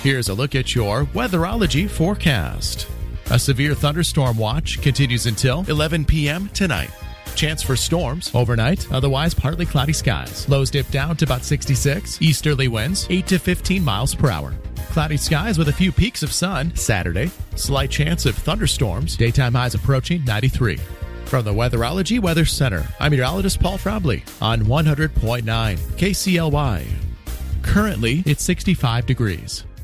Here's a look at your weatherology forecast. A severe thunderstorm watch continues until 11 p.m. tonight. Chance for storms overnight, otherwise partly cloudy skies. Lows dip down to about 66. Easterly winds 8 to 15 miles per hour. Cloudy skies with a few peaks of sun Saturday. Slight chance of thunderstorms. Daytime highs approaching 93. From the Weatherology Weather Center, I'm meteorologist Paul Frobley on 100.9 KCLY. Currently, it's 65 degrees.